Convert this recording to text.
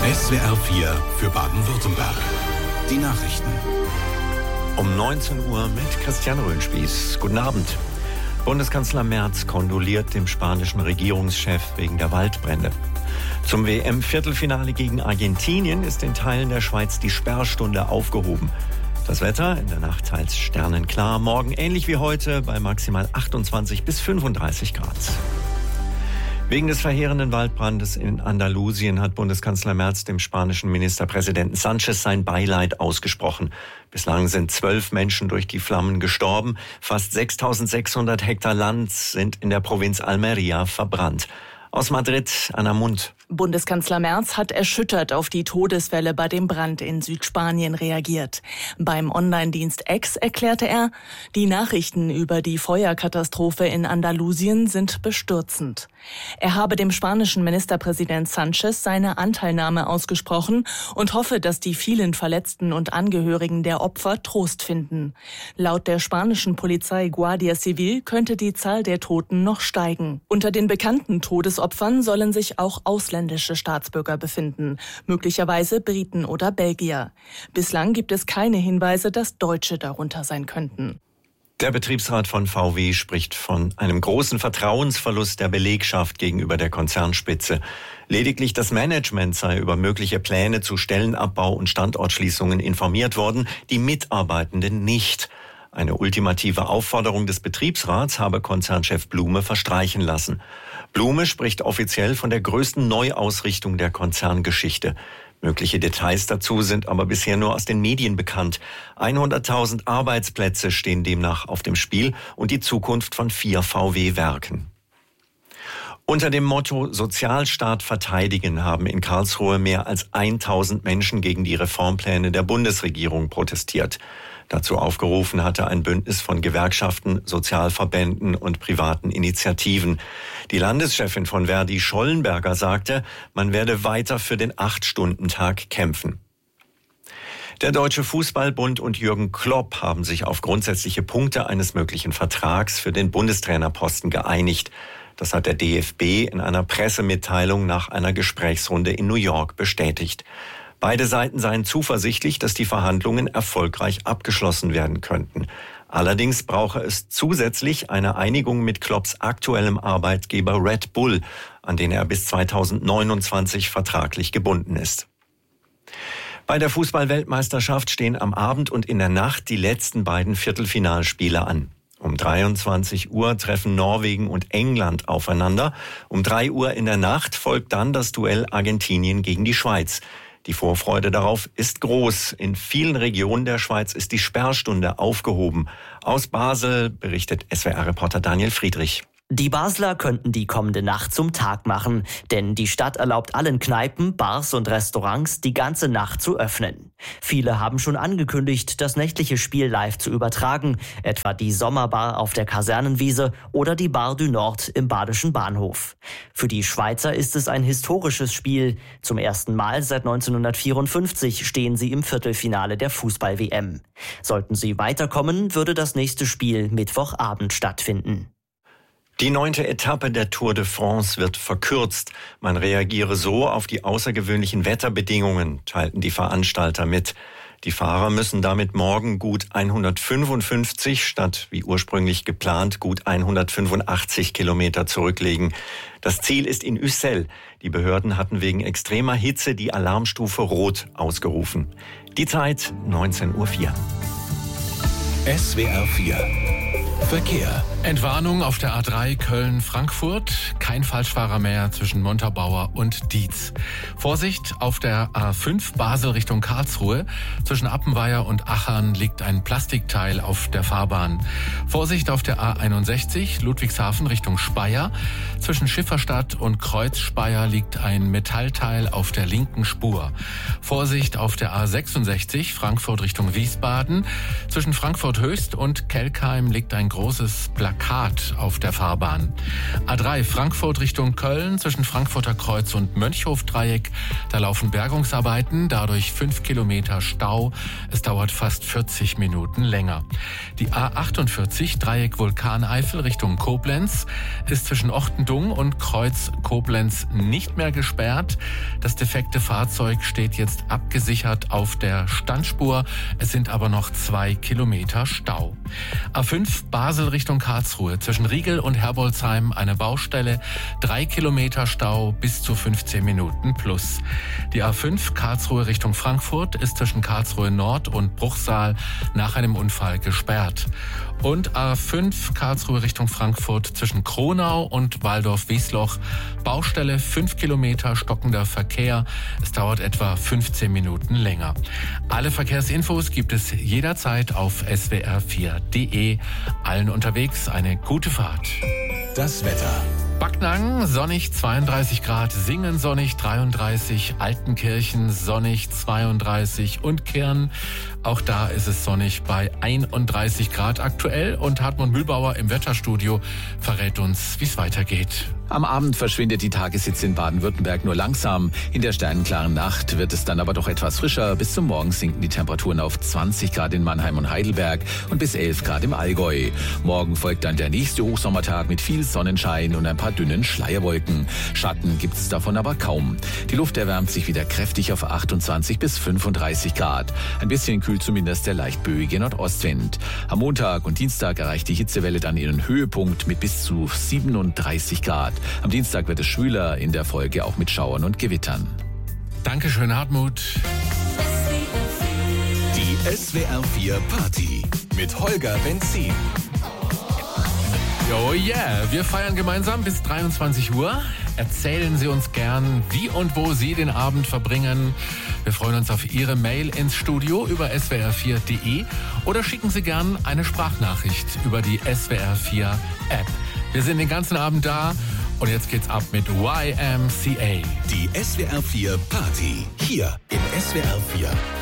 SWR 4 für Baden-Württemberg. Die Nachrichten. Um 19 Uhr mit Christian Röhnspieß. Guten Abend. Bundeskanzler Merz kondoliert dem spanischen Regierungschef wegen der Waldbrände. Zum WM-Viertelfinale gegen Argentinien ist in Teilen der Schweiz die Sperrstunde aufgehoben. Das Wetter in der Nacht teils sternenklar, morgen ähnlich wie heute bei maximal 28 bis 35 Grad. Wegen des verheerenden Waldbrandes in Andalusien hat Bundeskanzler Merz dem spanischen Ministerpräsidenten Sánchez sein Beileid ausgesprochen. Bislang sind 12 Menschen durch die Flammen gestorben. Fast 6.600 Hektar Land sind in der Provinz Almería verbrannt. Aus Madrid, Anna Mund. Bundeskanzler Merz hat erschüttert auf die Todeswelle bei dem Brand in Südspanien reagiert. Beim Online-Dienst X erklärte er, die Nachrichten über die Feuerkatastrophe in Andalusien sind bestürzend. Er habe dem spanischen Ministerpräsident Sánchez seine Anteilnahme ausgesprochen und hoffe, dass die vielen Verletzten und Angehörigen der Opfer Trost finden. Laut der spanischen Polizei Guardia Civil könnte die Zahl der Toten noch steigen. Unter den bekannten Todesopfern sollen sich auch ausländische Staatsbürger befinden, möglicherweise Briten oder Belgier. Bislang gibt es keine Hinweise, dass Deutsche darunter sein könnten. Der Betriebsrat von VW spricht von einem großen Vertrauensverlust der Belegschaft gegenüber der Konzernspitze. Lediglich das Management sei über mögliche Pläne zu Stellenabbau und Standortschließungen informiert worden, die Mitarbeitenden nicht. Eine ultimative Aufforderung des Betriebsrats habe Konzernchef Blume verstreichen lassen. Blume spricht offiziell von der größten Neuausrichtung der Konzerngeschichte. Mögliche Details dazu sind aber bisher nur aus den Medien bekannt. 100.000 Arbeitsplätze stehen demnach auf dem Spiel und die Zukunft von 4 VW-Werken. Unter dem Motto Sozialstaat verteidigen haben in Karlsruhe mehr als 1.000 Menschen gegen die Reformpläne der Bundesregierung protestiert. Dazu aufgerufen hatte ein Bündnis von Gewerkschaften, Sozialverbänden und privaten Initiativen. Die Landeschefin von Verdi, Schollenberger, sagte, man werde weiter für den 8-Stunden-Tag kämpfen. Der Deutsche Fußballbund und Jürgen Klopp haben sich auf grundsätzliche Punkte eines möglichen Vertrags für den Bundestrainerposten geeinigt. Das hat der DFB in einer Pressemitteilung nach einer Gesprächsrunde in New York bestätigt. Beide Seiten seien zuversichtlich, dass die Verhandlungen erfolgreich abgeschlossen werden könnten. Allerdings brauche es zusätzlich eine Einigung mit Klopps aktuellem Arbeitgeber Red Bull, an den er bis 2029 vertraglich gebunden ist. Bei der Fußball-Weltmeisterschaft stehen am Abend und in der Nacht die letzten beiden Viertelfinalspiele an. Um 23 Uhr treffen Norwegen und England aufeinander. Um 3 Uhr in der Nacht folgt dann das Duell Argentinien gegen die Schweiz. Die Vorfreude darauf ist groß. In vielen Regionen der Schweiz ist die Sperrstunde aufgehoben. Aus Basel berichtet SWR-Reporter Daniel Friedrich. Die Basler könnten die kommende Nacht zum Tag machen, denn die Stadt erlaubt allen Kneipen, Bars und Restaurants, die ganze Nacht zu öffnen. Viele haben schon angekündigt, das nächtliche Spiel live zu übertragen, etwa die Sommerbar auf der Kasernenwiese oder die Bar du Nord im Badischen Bahnhof. Für die Schweizer ist es ein historisches Spiel. Zum ersten Mal seit 1954 stehen sie im Viertelfinale der Fußball-WM. Sollten sie weiterkommen, würde das nächste Spiel Mittwochabend stattfinden. Die 9. Etappe der Tour de France wird verkürzt. Man reagiere so auf die außergewöhnlichen Wetterbedingungen, teilten die Veranstalter mit. Die Fahrer müssen damit morgen gut 155 statt wie ursprünglich geplant gut 185 Kilometer zurücklegen. Das Ziel ist in Ussel. Die Behörden hatten wegen extremer Hitze die Alarmstufe Rot ausgerufen. Die Zeit 19:04 Uhr. SWR 4 Verkehr. Entwarnung auf der A3 Köln-Frankfurt. Kein Falschfahrer mehr zwischen Montabaur und Dietz. Vorsicht auf der A5 Basel Richtung Karlsruhe. Zwischen Appenweier und Achern liegt ein Plastikteil auf der Fahrbahn. Vorsicht auf der A61 Ludwigshafen Richtung Speyer. Zwischen Schifferstadt und Kreuz-Speyer liegt ein Metallteil auf der linken Spur. Vorsicht auf der A66 Frankfurt Richtung Wiesbaden. Zwischen Frankfurt Höchst und Kelkheim liegt ein großes Plakat auf der Fahrbahn. A3 Frankfurt Richtung Köln zwischen Frankfurter Kreuz und Mönchhofdreieck. Da laufen Bergungsarbeiten, dadurch 5 Kilometer Stau. Es dauert fast 40 Minuten länger. Die A48 Dreieck Vulkaneifel Richtung Koblenz ist zwischen Ochtendung und Kreuz Koblenz nicht mehr gesperrt. Das defekte Fahrzeug steht jetzt abgesichert auf der Standspur. Es sind aber noch 2 Kilometer Stau. A5 Basel Richtung Karlsruhe zwischen Riegel und Herbolzheim eine Baustelle. 3 Kilometer Stau bis zu 15 Minuten plus. Die A5 Karlsruhe Richtung Frankfurt ist zwischen Karlsruhe Nord und Bruchsal nach einem Unfall gesperrt. Und A5 Karlsruhe Richtung Frankfurt zwischen Kronau und Waldorf-Wiesloch. Baustelle 5 Kilometer stockender Verkehr. Es dauert etwa 15 Minuten länger. Alle Verkehrsinfos gibt es jederzeit auf swr4.de. Allen unterwegs eine gute Fahrt. Das Wetter. Backnang sonnig 32 Grad, Singen sonnig 33, Altenkirchen sonnig 32 und Kirn, auch da ist es sonnig bei 31 Grad aktuell und Hartmut Mühlbauer im Wetterstudio verrät uns, wie es weitergeht. Am Abend verschwindet die Tageshitze in Baden-Württemberg nur langsam. In der sternenklaren Nacht wird es dann aber doch etwas frischer. Bis zum Morgen sinken die Temperaturen auf 20 Grad in Mannheim und Heidelberg und bis 11 Grad im Allgäu. Morgen folgt dann der nächste Hochsommertag mit viel Sonnenschein und ein paar dünnen Schleierwolken. Schatten gibt es davon aber kaum. Die Luft erwärmt sich wieder kräftig auf 28 bis 35 Grad. Ein bisschen kühlt zumindest der leicht böige Nordostwind. Am Montag und Dienstag erreicht die Hitzewelle dann ihren Höhepunkt mit bis zu 37 Grad. Am Dienstag wird es schwüler, in der Folge auch mit Schauern und Gewittern. Dankeschön, Hartmut. Die SWR 4 Party mit Holger Benzin. Oh yeah, wir feiern gemeinsam bis 23 Uhr. Erzählen Sie uns gern, wie und wo Sie den Abend verbringen. Wir freuen uns auf Ihre Mail ins Studio über swr4.de oder schicken Sie gern eine Sprachnachricht über die SWR4 App. Wir sind den ganzen Abend da und jetzt geht's ab mit YMCA. Die SWR 4 Party hier im SWR 4